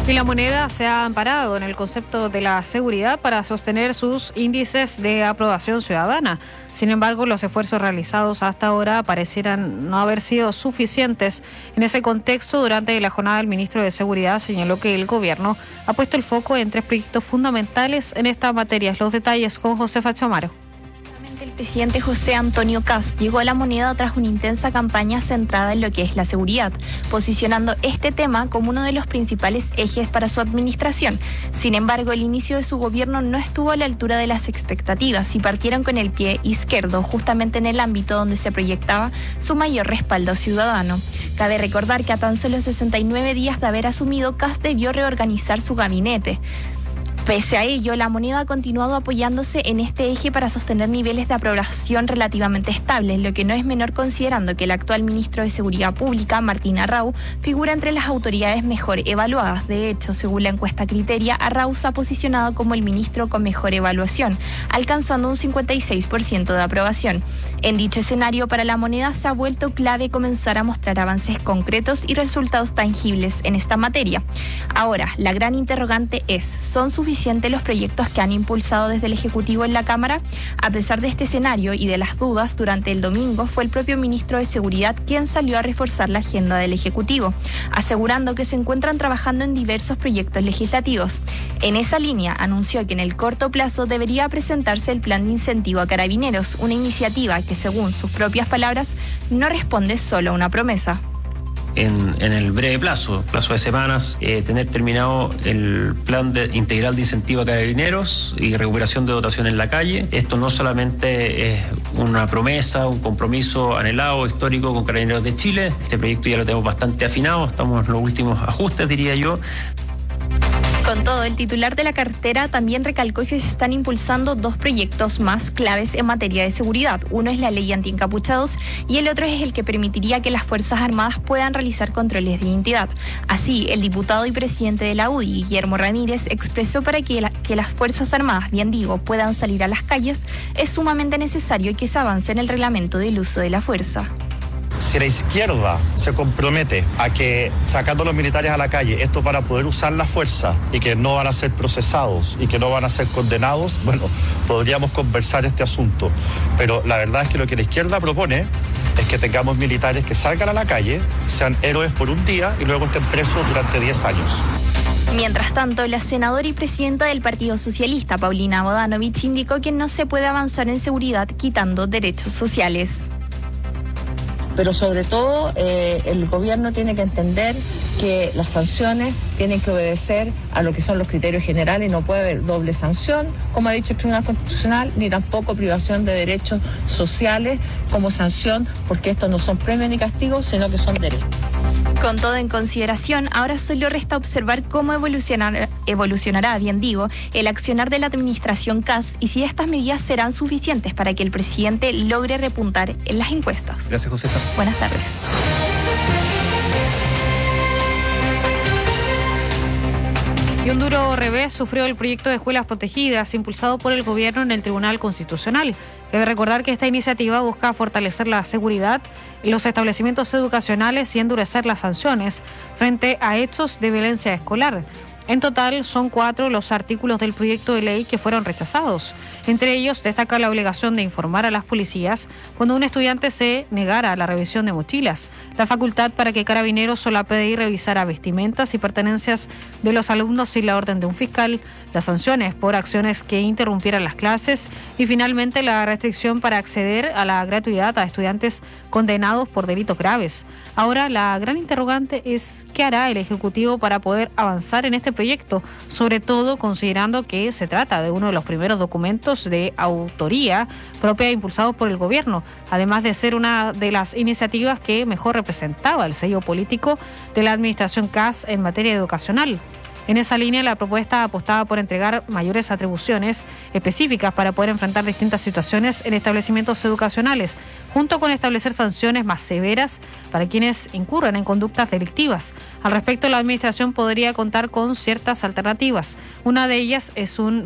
Y la moneda se ha amparado en el concepto de la seguridad para sostener sus índices de aprobación ciudadana. Sin embargo, los esfuerzos realizados hasta ahora parecieran no haber sido suficientes. En ese contexto, durante la jornada, el ministro de Seguridad señaló que el gobierno ha puesto el foco en 3 proyectos fundamentales en esta materia. Los detalles con Josefa Chamaro. El presidente José Antonio Kast llegó a la moneda tras una intensa campaña centrada en lo que es la seguridad, posicionando este tema como uno de los principales ejes para su administración. Sin embargo, el inicio de su gobierno no estuvo a la altura de las expectativas y partieron con el pie izquierdo, justamente en el ámbito donde se proyectaba su mayor respaldo ciudadano. Cabe recordar que a tan solo 69 días de haber asumido, Kast debió reorganizar su gabinete. Pese a ello, la moneda ha continuado apoyándose en este eje para sostener niveles de aprobación relativamente estables, lo que no es menor considerando que el actual ministro de Seguridad Pública, Martín Arrau, figura entre las autoridades mejor evaluadas. De hecho, según la encuesta Criteria, Arrau se ha posicionado como el ministro con mejor evaluación, alcanzando un 56% de aprobación. En dicho escenario, para la moneda se ha vuelto clave comenzar a mostrar avances concretos y resultados tangibles en esta materia. Ahora, la gran interrogante es, ¿son suficientes los proyectos que han impulsado desde el Ejecutivo en la Cámara? A pesar de este escenario y de las dudas, durante el domingo fue el propio ministro de Seguridad quien salió a reforzar la agenda del Ejecutivo, asegurando que se encuentran trabajando en diversos proyectos legislativos. En esa línea, anunció que en el corto plazo debería presentarse el plan de incentivo a carabineros, una iniciativa que, según sus propias palabras, no responde solo a una promesa. En el breve plazo de semanas, tener terminado el plan integral de incentivo a carabineros y recuperación de dotación en la calle. Esto no solamente es una promesa, un compromiso anhelado, histórico con Carabineros de Chile. Este proyecto ya lo tenemos bastante afinado, estamos en los últimos ajustes, diría yo. Con todo, el titular de la cartera también recalcó que se están impulsando 2 proyectos más claves en materia de seguridad. Uno es la ley antiencapuchados y el otro es el que permitiría que las Fuerzas Armadas puedan realizar controles de identidad. Así, el diputado y presidente de la UDI, Guillermo Ramírez, expresó para que las Fuerzas Armadas, puedan salir a las calles, es sumamente necesario que se avance en el reglamento del uso de la fuerza. Si la izquierda se compromete a que sacando a los militares a la calle, esto para poder usar la fuerza y que no van a ser procesados y que no van a ser condenados, bueno, podríamos conversar este asunto. Pero la verdad es que lo que la izquierda propone es que tengamos militares que salgan a la calle, sean héroes por un día y luego estén presos durante 10 años. Mientras tanto, la senadora y presidenta del Partido Socialista, Paulina Bodanovich, indicó que no se puede avanzar en seguridad quitando derechos sociales. Pero sobre todo el gobierno tiene que entender que las sanciones tienen que obedecer a lo que son los criterios generales y no puede haber doble sanción, como ha dicho el Tribunal Constitucional, ni tampoco privación de derechos sociales como sanción, porque estos no son premios ni castigos, sino que son derechos. Con todo en consideración, ahora solo resta observar cómo evolucionará, el accionar de la administración Kast y si estas medidas serán suficientes para que el presidente logre repuntar en las encuestas. Gracias, Josefa. Buenas tardes. Y un duro revés sufrió el proyecto de escuelas protegidas impulsado por el gobierno en el Tribunal Constitucional. Debe recordar que esta iniciativa busca fortalecer la seguridad en los establecimientos educacionales y endurecer las sanciones frente a hechos de violencia escolar. En total, son 4 los artículos del proyecto de ley que fueron rechazados. Entre ellos, destaca la obligación de informar a las policías cuando un estudiante se negara a la revisión de mochilas, la facultad para que Carabineros solapee y revisara vestimentas y pertenencias de los alumnos sin la orden de un fiscal, las sanciones por acciones que interrumpieran las clases y finalmente la restricción para acceder a la gratuidad a estudiantes condenados por delitos graves. Ahora, la gran interrogante es ¿qué hará el Ejecutivo para poder avanzar en este proyecto? Sobre todo considerando que se trata de uno de los primeros documentos de autoría propia impulsados por el gobierno, además de ser una de las iniciativas que mejor representaba el sello político de la administración Kast en materia educacional. En esa línea, la propuesta apostaba por entregar mayores atribuciones específicas para poder enfrentar distintas situaciones en establecimientos educacionales, junto con establecer sanciones más severas para quienes incurran en conductas delictivas. Al respecto, la Administración podría contar con ciertas alternativas. Una de ellas es un